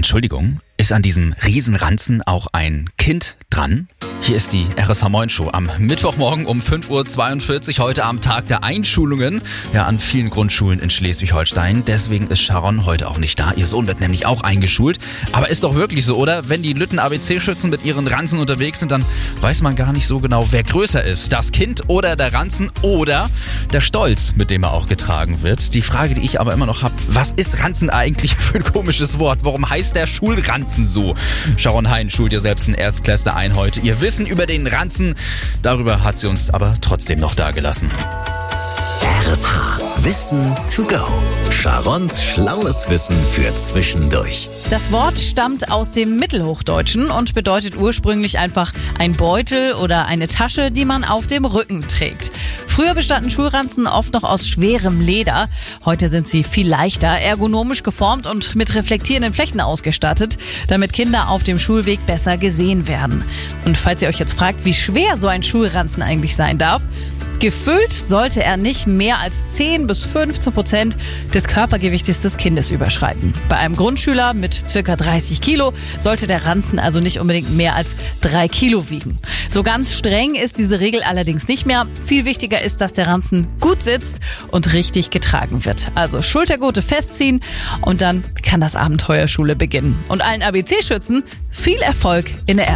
Entschuldigung, ist an diesem Riesenranzen auch ein Kind dran? Hier ist die RSH Moin Show am Mittwochmorgen um 5.42 Uhr, heute am Tag der Einschulungen. Ja, an vielen Grundschulen in Schleswig-Holstein. Deswegen ist Sharon heute auch nicht da. Ihr Sohn wird nämlich auch eingeschult. Aber ist doch wirklich so, oder? Wenn die Lütten-ABC-Schützen mit ihren Ranzen unterwegs sind, dann weiß man gar nicht so genau, wer größer ist. Das Kind oder der Ranzen oder der Stolz, mit dem er auch getragen wird. Die Frage, die ich aber immer noch habe, was ist Ranzen eigentlich für ein komisches Wort? Warum heißt der Schulranzen so? Sharon Hein schult ja selbst einen Erstklässler ein heute. Ihr Wissen über den Ranzen, darüber hat sie uns aber trotzdem noch dagelassen. RSH Wissen to go. Sharons schlaues Wissen für zwischendurch. Das Wort stammt aus dem Mittelhochdeutschen und bedeutet ursprünglich einfach ein Beutel oder eine Tasche, die man auf dem Rücken trägt. Früher bestanden Schulranzen oft noch aus schwerem Leder. Heute sind sie viel leichter, ergonomisch geformt und mit reflektierenden Flechten ausgestattet, damit Kinder auf dem Schulweg besser gesehen werden. Und falls ihr euch jetzt fragt, wie schwer so ein Schulranzen eigentlich sein darf, gefüllt sollte er nicht mehr als 10-15% des Körpergewichtes des Kindes überschreiten. Bei einem Grundschüler mit ca. 30 Kilo sollte der Ranzen also nicht unbedingt mehr als 3 Kilo wiegen. So ganz streng ist diese Regel allerdings nicht mehr. Viel wichtiger ist, dass der Ranzen gut sitzt und richtig getragen wird. Also Schultergurte festziehen und dann kann das Abenteuer Schule beginnen. Und allen ABC-Schützen viel Erfolg in der